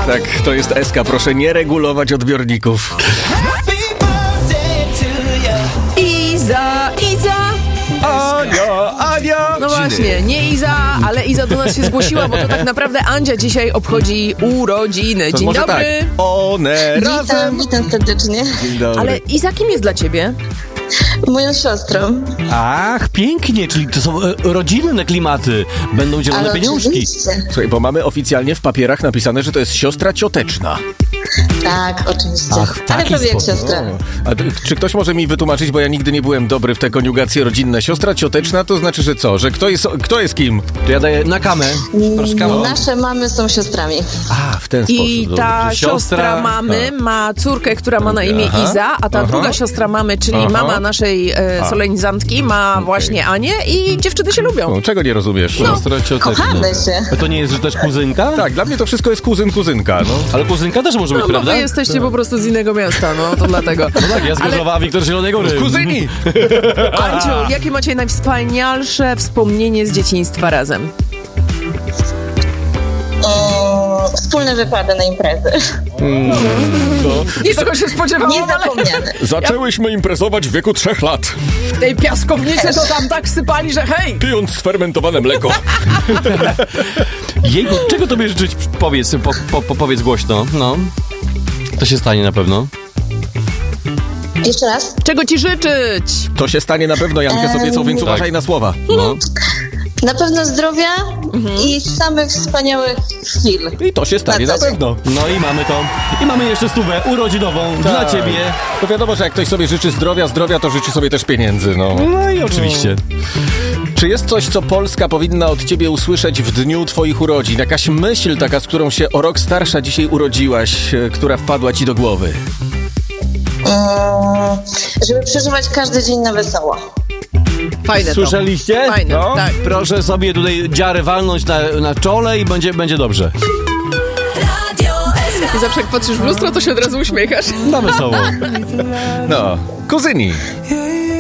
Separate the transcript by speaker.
Speaker 1: Tak, to jest SK. Proszę nie regulować odbiorników.
Speaker 2: Iza!
Speaker 1: Ania!
Speaker 2: No właśnie, nie Iza, ale Iza do nas się zgłosiła, bo to tak naprawdę Andzia dzisiaj obchodzi urodziny.
Speaker 1: To
Speaker 2: Dzień
Speaker 1: może
Speaker 2: dobry.
Speaker 1: tak. One razem.
Speaker 3: Witam serdecznie.
Speaker 1: Dzień dobry.
Speaker 2: Ale Iza kim jest dla ciebie?
Speaker 3: Moją siostrą.
Speaker 4: Ach, pięknie, czyli to są rodzinne klimaty. Będą zielone
Speaker 3: Ale
Speaker 4: pieniążki.
Speaker 3: oczywiście.
Speaker 1: Słuchaj, bo mamy oficjalnie w papierach napisane, że to jest siostra cioteczna.
Speaker 3: Tak, oczywiście.
Speaker 4: Ach, w
Speaker 3: Ale
Speaker 4: taki
Speaker 3: prawie jak
Speaker 4: sposób.
Speaker 3: siostra.
Speaker 1: Czy ktoś może mi wytłumaczyć, bo ja nigdy nie byłem dobry w te koniugacje rodzinne. Siostra cioteczna to znaczy, że co? Że kto jest kim?
Speaker 4: To ja daję na kamę. Proszę kamę.
Speaker 3: Nasze mamy są siostrami.
Speaker 1: A, w ten sposób.
Speaker 2: I
Speaker 1: dobrze.
Speaker 2: ta siostra mamy ma córkę, która ma na imię Iza, a ta druga siostra mamy, czyli mama naszej solenizantki, ma właśnie Anię i dziewczyny się lubią.
Speaker 1: O, czego nie rozumiesz?
Speaker 4: Siostra cioteczna.
Speaker 3: Kochamy się.
Speaker 4: A to nie jest, że też kuzynka?
Speaker 1: Tak, dla mnie to wszystko jest kuzynka, no.
Speaker 4: Ale kuzynka też może być,
Speaker 2: No bo
Speaker 4: prawda?
Speaker 2: wy jesteście po prostu z innego miasta, no to dlatego.
Speaker 4: No tak, ja z Gorzowa, a Wiktor z Zielonej Góry.
Speaker 1: Kuzyni!
Speaker 2: Anciu, jakie macie najwspanialsze wspomnienie z dzieciństwa razem?
Speaker 3: Wspólne wypady na imprezy.
Speaker 2: Nie tego się spodziewałam, ale
Speaker 3: Niezapomniane.
Speaker 1: Zaczęłyśmy imprezować w wieku 3 lat,
Speaker 2: w tej piaskownicy to tam tak sypali, że hej!
Speaker 1: pijąc sfermentowane mleko.
Speaker 4: Jejku, czego tobie życzyć? Powiedz, powiedz głośno. No. To się stanie na pewno.
Speaker 3: Jeszcze raz.
Speaker 2: Czego ci życzyć?
Speaker 1: To się stanie na pewno, Jankę obiecał, więc uważaj na słowa.
Speaker 4: No.
Speaker 3: Na pewno zdrowia i samych wspaniałych chwil.
Speaker 1: I to się stanie na
Speaker 3: Na co dzień.
Speaker 1: pewno.
Speaker 4: No i mamy to. I mamy jeszcze 100 urodzinową dla ciebie.
Speaker 1: To wiadomo, że jak ktoś sobie życzy zdrowia, to życzy sobie też pieniędzy, no.
Speaker 4: No i oczywiście.
Speaker 1: Czy jest coś, co Polska powinna od ciebie usłyszeć w dniu twoich urodzin? Jakaś myśl taka, z którą się o rok starsza dzisiaj urodziłaś, która wpadła ci do głowy?
Speaker 3: Żeby przeżywać każdy dzień na wesoło.
Speaker 2: Fajne
Speaker 4: Słyszeliście?
Speaker 2: to. Fajne,
Speaker 4: No.
Speaker 2: tak.
Speaker 4: Proszę sobie tutaj dziarę walnąć na czole i będzie dobrze.
Speaker 2: I zawsze jak patrzysz w lustro, to się od razu uśmiechasz.
Speaker 4: Na wesoło.
Speaker 1: No, kuzyni.